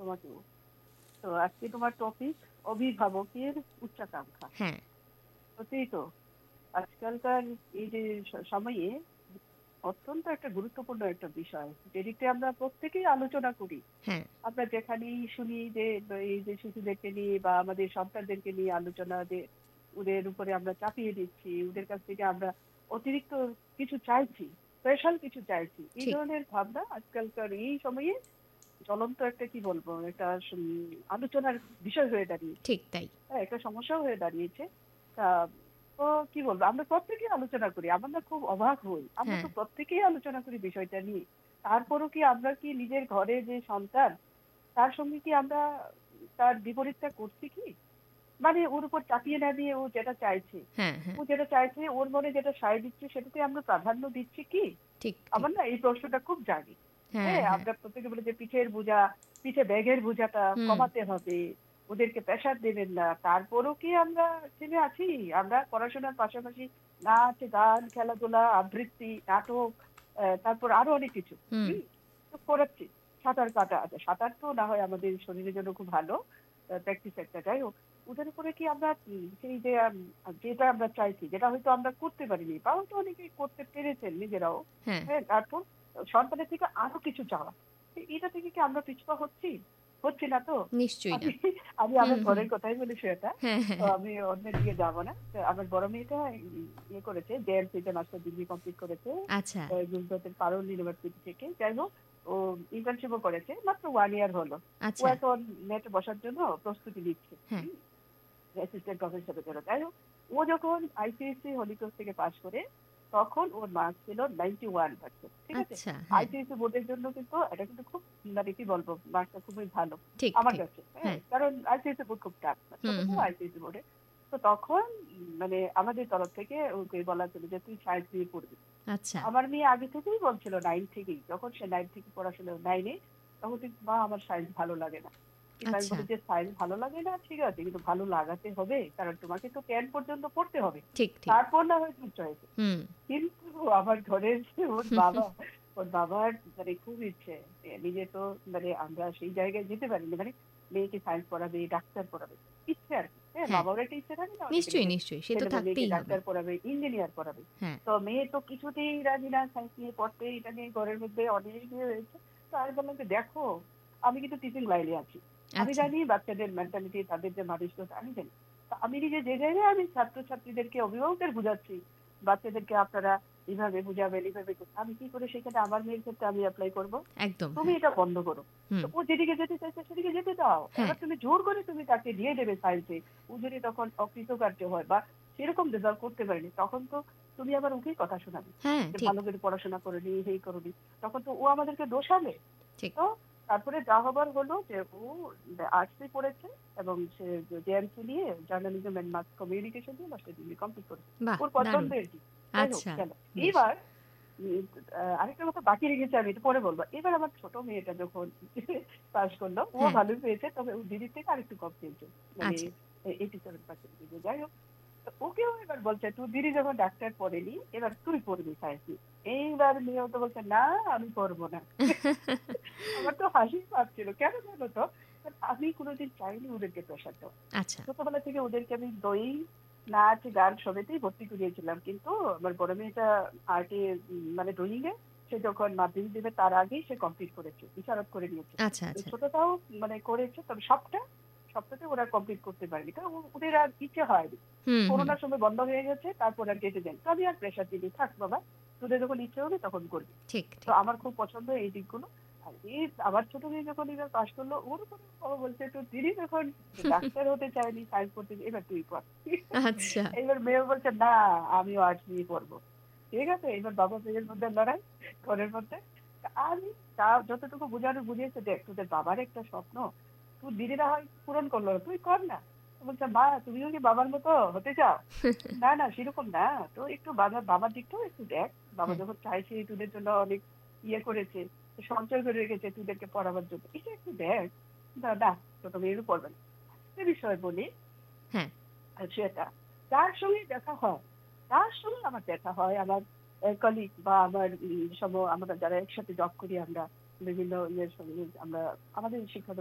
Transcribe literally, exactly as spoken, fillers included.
তোমাকেও। তো আজকে তোমার টপিক অভিভাবকের উচ্চাকাঙ্ক্ষা। হ্যাঁ। সত্যিই তো আজকালকার এই যে স- সময়ে অত্যন্ত একটা গুরুত্বপূর্ণ একটা বিষয়, যেটিতে আমরা প্রত্যেকেই আলোচনা করি। হ্যাঁ। আমরা যেখানেই শুনি যে এই যে শিশুদেরকে নিয়ে বা আমাদের সন্তানদেরকে নিয়ে আলোচনা, যে ওদের উপরে আমরা চাপিয়ে দিচ্ছি, ওদের কাছ থেকে আমরা অতিরিক্ত কিছু চাইছি, স্পেশাল কিছু চাইছি, এই ঠিক। ধরনের ভাবনা আজকালকার এই সময়ে জ্বলন্ত একটা, কি বলবো, একটা উম, আলোচনার বিষয় হয়ে দাঁড়িয়েছে। ঠিক তাই। হ্যাঁ, একটা সমস্যাও হয়ে দাঁড়িয়েছে। তা তো কি বলবো, আমরা প্রত্যেকেই আলোচনা করি, আমরা না খুব অবাক হই, আমরা হ্যাঁ। তো প্রত্যেকেই আলোচনা করি বিষয়টা নিয়ে। তারপরও কি আমরা কি নিজের ঘরে যে সন্তান, তার সঙ্গে কি আমরা তার বিপরীতটা করছি কি? মানে ওর উপর চাপিয়ে না দিয়ে ও যেটা চাইছে, হ্যাঁ। হ্যাঁ। ও যেটা চাইছে, ওর মনে যেটা সায় দিচ্ছে, সেটাতে আমরা প্রাধান্য দিচ্ছি কি? ঠিক ঠিক। আমার না এই প্রশ্নটা খুব জানি। হ্যাঁ। হ্যাঁ, হ্যাঁ। আমরা প্রত্যেকে বলে যে পিঠের বোঝা, পিঠে ব্যাগের বোঝাটা হুম। কমাতে হবে, ওদেরকে প্রেশার দেবেন না। তারপরও কি আমরা থেমে আছি? আমরা পড়াশোনার পাশাপাশি নাচ, গান, খেলাধুলা, আবৃত্তি, নাটক, আহ, তারপর আরো অনেক কিছু হুম। হুম তো করাচ্ছি। সাঁতার কাটা আছে, সাঁতার তো না হয় আমাদের শরীরের জন্য খুব ভালো প্র্যাকটিস একটা। যাই হোক, ওদের উপরে কি আমরা উম, সেই যে আম, যেটা আমরা চাইছি, যেটা হয়তো আমরা করতে পারিনি বা হয়তো অনেকেই করতে পেরেছেন নিজেরাও, হ্যাঁ। হ্যাঁ, তারপর সন্তানের থেকে আরো কিছু চাওয়া, তো এটা থেকে কি আমরা পিছপা হচ্ছি? হচ্ছি না তো? নিশ্চয়ই না। আমি আমি হুম আমার হুম। ঘরের কথাই বলি সেটা। হ্যাঁ হ্যাঁ তো হ্যাঁ। আমি অন্যের দিকে যাবো না। তো আমার বড় মেয়েটা উম, ইয়ে করেছে, জেএমসি তে মাস্টার ডিগ্রি কমপ্লিট করেছে আচ্ছা। আহ, গুজরাটের পারুল ইউনিভার্সিটি থেকে। যাই হোক, ও ইন্টার্নশিপও করেছে, মাত্র ওয়ান ইয়ার হলো। ও আচ্ছা। এখন নেটে বসার জন্য প্রস্তুতি নিচ্ছে, হ্যাঁ। অ্যাসিস্ট্যান্ট প্রফেসরের জন্য। যাই হোক, ও যখন আইসিএসসি হলিক্রস থেকে পাশ করে, তখন ওর মার্কস ছিল নাইনটি ওয়ান পার্সেন্ট। ঠিক আছে? আচ্ছা। হ্যাঁ। আইসিএসসি বোর্ডের জন্য কিন্তু এটা কিন্তু খুব, মানে কি বলবো, মার্কসটা খুবই ভালো ঠিক আমার ঠিক। কাছে। হ্যাঁ, হ্যাঁ। কারণ আইসিএসসি বোর্ড খুব টাফ, ছোট হুম তো হুম। আইসিএসসি বোর্ডে। তো তখন উম, মানে আমাদের তরফ থেকে ওকে বলা ছিল যে তুই সায়েন্স নিয়ে পড়বি। আচ্ছা। আমার মেয়ে আগে থেকেই বলছিল, নাইন থেকেই, যখন সে নাইন থেকে পড়াশোনা নাইনে, তখন কিন্তু মা আমার সায়েন্স ভালো লাগে না। কিন্তু আমি আচ্ছা। বলি যে সায়েন্স ভালো লাগে না, ঠিক আছে, কিন্তু ভালো লাগাতে হবে, কারণ তোমাকে তো টেন পর্যন্ত পড়তে হবে, ঠিক ঠিক। তারপর না হয় তুমি চয়েস। হুম। কিন্তু আমার ঘরের যে ওর বাবা, ওর বাবার মানে খুব ইচ্ছে, এ, নিজে তো মানে আমরা সেই জায়গায় যেতে পারিনি, মানে মেয়েকে সায়েন্স পড়াবে, ডাক্তার পড়াবে, ইচ্ছে আর কি। হ্যাঁ, মা হ্যাঁ। বাবার একটা ইচ্ছে থাকে না অনেকের, নিশ্চয়ই যে নিশ্চয়ই, সে তো ছেলে বা মেয়েকে থাকতেই হবে। ডাক্তার পড়াবে, ইঞ্জিনিয়ার পড়াবে। হ্যাঁ। তো মেয়ে তো কিছুতেই রাজি না সায়েন্স নিয়ে পড়তে, এটা নিয়ে ঘরের মধ্যে অনেক ইয়ে হয়েছে। তো আমি বললাম যে দেখো, আমি কিন্তু টিচিং লাইনে আছি, আমি আচ্ছা। জানি বাচ্চাদের মেন্টালিটি, তাদের যে মানসিকতা আমি জানি। তো আমি নিজে যে জায়গায় আমি ছাত্রছাত্রীদেরকে, অভিভাবকদের বুঝাচ্ছি, বাচ্চাদেরকে আপনারা এইভাবে বুঝাবেন, এইভাবে করবেন, আমি কি করে সেখানে আমার মেয়ের ক্ষেত্রে আমি অ্যাপ্লাই করব? একদম। তুমি হ্যাঁ। এটা বন্ধ করো। হুম। তো ও যেদিকে যেতে চাইছে সেদিকে যেতে দাও। হ্যাঁ। এবার তুমি জোর করে তুমি তাকে দিয়ে দেবে সায়েন্সে, ও যদি তখন অকৃতকার্য হয় বা সেরকম রেজাল্ট করতে পারেনি, তখন তো তুমি আবার ওকেই কথা শোনাবে হ্যাঁ। যে ঠিক ভালো করে পড়াশোনা করেনি, এই করনি। তখন তো ও আমাদেরকে দোষাবে। ঠিক। তো তারপরে যা হবার হলো, যে ও আর্টসে পড়েছে এবং সে জেএমসি নিয়ে জার্নালিজম এন্ড মাস কমিউনিকেশন নিয়ে মাস্টার ডিগ্রি কমপ্লিট করেছে। বাহ ওর দারুণ। পছন্দের কি। যাই হোক, আচ্ছা। কেন বেশ। এবার উম, আহ, আরেকটা কথা বাকি রেখেছে, আমি এটা পরে বলবো। এবার আমার ছোট মেয়েটা যখন পাস করলো, ও হ্যাঁ। ভালোই পেয়েছে, তবে ও দিদির থেকে আরেকটু কম পেয়েছে, মানে আচ্ছা। Eighty seven percent. যাই হোক, তো ওকেও এবার বলছে তুই দিদি যখন ডাক্তার পড়েনি, এবার তুই পড়বি সায়েন্স। এইবার মেয়েও তো বলছে না, আমি পড়বো না। আমার তো হাসি পাচ্ছিল, কেন জানো তো, কারণ আমি কোনোদিন চাইনি ওদেরকে প্রেশার দেওয়া। আচ্ছা। ছোটবেলা থেকে ওদেরকে আমি দই, নাচ, গান সবেতেই ভর্তি করিয়েছিলাম, কিন্তু আমার বড় মেয়েটা আর্টে, মানে ড্রয়িং এ, সে যখন মাধ্যমিক দেবে তার আগেই সে কমপ্লিট করেছে, ইশারত করে নিয়েছে। আচ্ছা। এই আচ্ছা। ছোটটাও মানে করেছে, তবে সবটা সবটাতে ওরা কমপ্লিট করতে পারেনি, কারণ ও- ওদের আর ইচ্ছে হয়নি। হুম হুম। করোনার সময় বন্ধ হয়ে গেছে, তারপর আর কেটে দেন। তো আমি আর প্রেশার দিদি, থাক বাবা, তোদের যখন ইচ্ছে হবে তখন করবি। ঠিক তো ঠিক। আমার খুব পছন্দ এই দিকগুলো। আর এই আমার ছোট মেয়ে যখন এবার পাশ করলো, ওর উপরে ও বলছে তো দিদি যখন ডাক্তার হতে চায়নি, সায়েন্স পড়তে, এবার তুই পড়। আচ্ছা। এবার মেয়ে বলছে না, আমিও আর্টস নিয়ে পড়বো। ঠিক আছে, এবার বাবা মেয়ের মধ্যে লড়াই, ঘরের মধ্যে। তা আমি তা যতটুকু বুঝানো বুঝিয়েছে, দেখ তোদের বাবার একটা স্বপ্ন, তুই দিদিরা হয় পূরণ করলো না, তুই কর না। তো বলছে মা, তুমিও কি বাবার মতো হতে চাও? না না, সেরকম না, তো একটু বাবার বাবার দিকটাও একটু দেখ। বাবা হ্যাঁ। যখন চাইছে, তোদের জন্য অনেক ইয়ে করেছে, সঞ্চয় করে রেখেছে তোদেরকে পড়াবার জন্য, এটা একটু দেখ। না না, ছোট মেয়েরও পড়বে না। সে বিষয় বলি, হ্যাঁ। আর সেটা তার সঙ্গে দেখা হয়, তার সঙ্গে আমার দেখা হয়, আমার কলিগ বা আমার উম, সম আমরা যারা একসাথে জব করি, আমরা বিভিন্ন ইয়ের সঙ্গে আমরা আমাদের শিক্ষা